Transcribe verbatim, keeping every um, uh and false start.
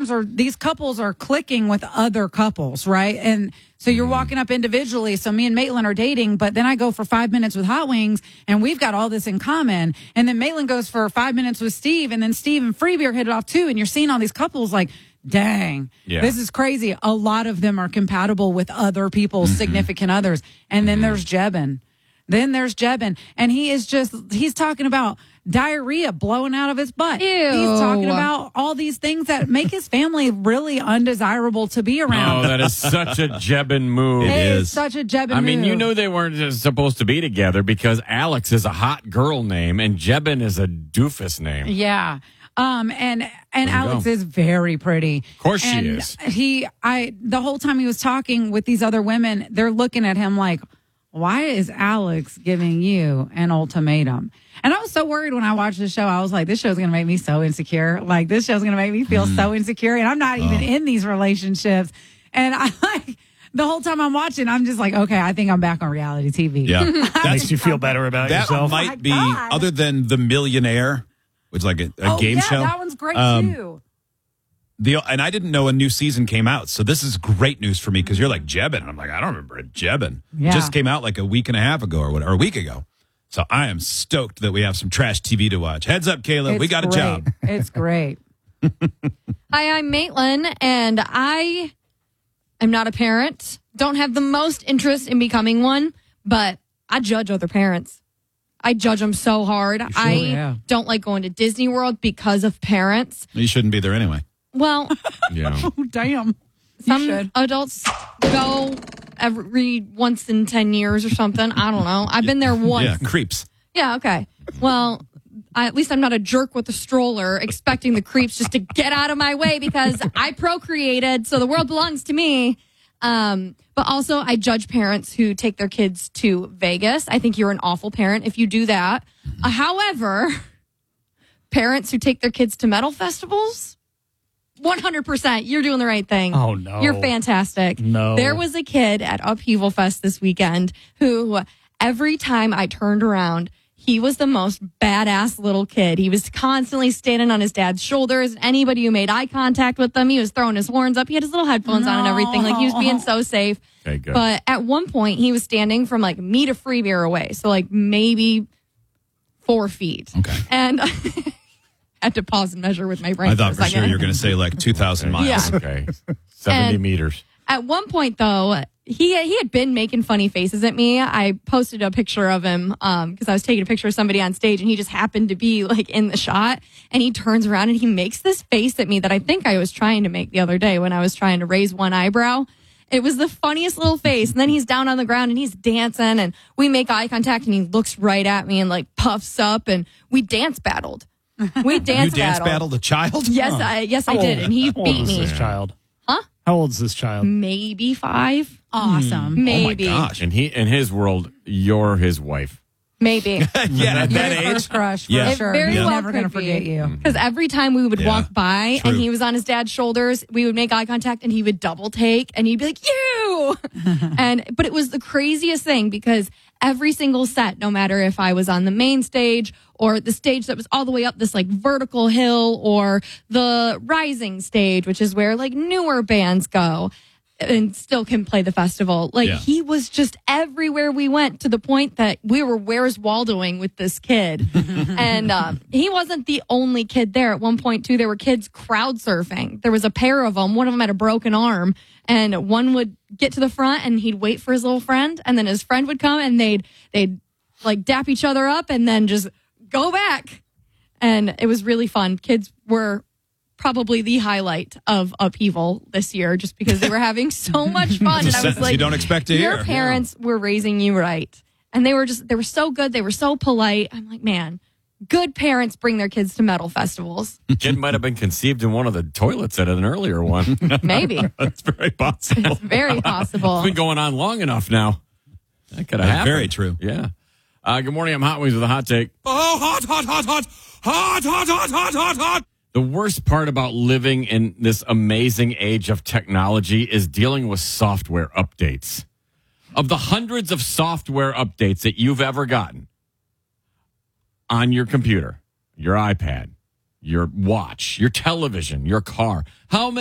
sometimes are these couples are clicking with other couples, right? And so you're walking up individually. So me and Maitland are dating, but then I go for five minutes with Hot Wings, and we've got all this in common. And then Maitland goes for five minutes with Steve, and then Steve and Freebeer hit it off too. And you're seeing all these couples like, dang, yeah. This is crazy. A lot of them are compatible with other people's mm-hmm. significant others. And then mm-hmm. there's Jebin. Then there's Jebin. And he is just, he's talking about diarrhea blowing out of his butt. Ew. He's talking about all these things that make his family really undesirable to be around. Oh, that is such a Jebin move. It, it is. is such a Jebin move. I mean, you know they weren't supposed to be together because Alex is a hot girl name and Jebin is a doofus name. Yeah. Um, and, and Alex go. is very pretty. Of course and she is. He, I, the whole time he was talking with these other women, they're looking at him like, why is Alex giving you an ultimatum? And I was so worried when I watched the show. I was like, this show's going to make me so insecure. Like, this show's going to make me feel mm. so insecure. And I'm not even oh. in these relationships. And I like, the whole time I'm watching, I'm just like, okay, I think I'm back on reality T V. Yeah. That makes you feel better about that yourself. That might oh be, God. other than The Millionaire, which is like a, a oh, game yeah, show. That one's great, um, too. The, and I didn't know a new season came out, so this is great news for me because you're like Jebin. And I'm like, I don't remember it. Jebin. Yeah. Just came out like a week and a half ago or whatever, or a week ago. So I am stoked that we have some trash T V to watch. Heads up, Kayla. It's we got great. a job. It's great. Hi, I'm Maitland, and I am not a parent. Don't have the most interest in becoming one, but I judge other parents. I judge them so hard. Sure, I yeah. don't like going to Disney World because of parents. You shouldn't be there anyway. Well, yeah. Oh, damn. Some adults go every once in ten years or something. I don't know. I've been there once. Yeah, creeps. Yeah, okay. Well, I, at least I'm not a jerk with a stroller expecting the creeps just to get out of my way because I procreated, so the world belongs to me. Um, but also, I judge parents who take their kids to Vegas. I think you're an awful parent if you do that. Uh, however, parents who take their kids to metal festivals, one hundred percent, you're doing the right thing. Oh, no. You're fantastic. No. There was a kid at Upheaval Fest this weekend who, every time I turned around, he was the most badass little kid. He was constantly standing on his dad's shoulders. Anybody who made eye contact with him, he was throwing his horns up. He had his little headphones no. on and everything. Like, he was being so safe. Okay, good. But at one point, he was standing from, like, me to Freebeer away. So, like, maybe four feet. Okay. And I had to pause and measure with my brain. I thought for, for a sure second. you were going to say like two thousand miles. Yeah. Okay. seventy And- meters. At one point, though, he he had been making funny faces at me. I posted a picture of him um because I was taking a picture of somebody on stage, and he just happened to be like in the shot. And he turns around and he makes this face at me that I think I was trying to make the other day when I was trying to raise one eyebrow. It was the funniest little face. And then he's down on the ground and he's dancing, and we make eye contact, and he looks right at me and like puffs up, and we dance battled. We dance You dance battled. battled a child? Yes, Oh. I yes I How did, old- and he how old beat is me. this child? Huh? How old is this child? Maybe five. Awesome. Maybe. Oh my gosh. And he, in his world, you're his wife. Maybe. Yeah, at You're that the age. first crush, for Yeah. It sure. very He's well never going to could be. forget you. Because every time we would Yeah. walk by True. and he was on his dad's shoulders, we would make eye contact and he would double take and he'd be like, you! and But it was the craziest thing because every single set, no matter if I was on the main stage or the stage that was all the way up this like vertical hill or the rising stage, which is where like newer bands go and still can play the festival. Like Yeah. he was just everywhere we went to the point that we were Where's Waldoing with this kid. and um, he wasn't the only kid there. At one point too, there were kids crowd surfing. There was a pair of them. One of them had a broken arm, and one would get to the front and he'd wait for his little friend, and then his friend would come and they'd they'd like dap each other up and then just go back. And it was really fun. Kids were probably the highlight of Upheaval this year just because they were having so much fun. It's a And I was sentence like, you don't expect to your hear. parents were raising you right. And they were just, they were so good. They were so polite. I'm like, man, good parents bring their kids to metal festivals. Kid might have been conceived in one of the toilets at an earlier one. Maybe. That's very possible. It's very possible. It's been going on long enough now. That could have That's happened. very true. Yeah. Uh, good morning. I'm Hot Wings with a hot take. Oh, hot, hot, hot, hot, hot, hot, hot, hot, hot, hot. The worst part about living in this amazing age of technology is dealing with software updates. Of the hundreds of software updates that you've ever gotten on your computer, your iPad, your watch, your television, your car, how many